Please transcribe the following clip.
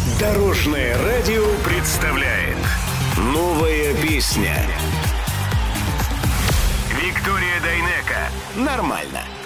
Дорожное радио представляет новая песня. Виктория Дайнеко. Нормально.